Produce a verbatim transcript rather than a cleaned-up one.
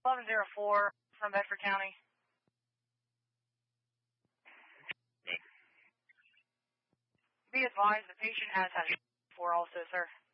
eleven oh four from Bedford County. Be advised the patient has had before also, sir.